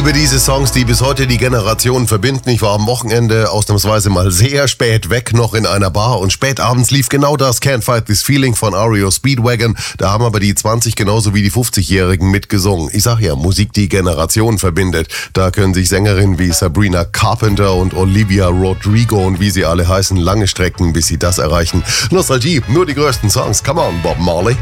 liebe diese Songs, die bis heute die Generationen verbinden. Ich war am Wochenende ausnahmsweise mal sehr spät weg, noch in einer Bar, und spät abends lief genau das Can't Fight This Feeling von REO Speedwagon. Da haben aber die 20 genauso wie die 50-Jährigen mitgesungen. Ich sag ja, Musik, die Generationen verbindet. Da können sich Sängerinnen wie Sabrina Carpenter und Olivia Rodrigo und wie sie alle heißen, lange strecken, bis sie das erreichen. Nostalgie, nur die größten Songs. Come on, Bob Marley.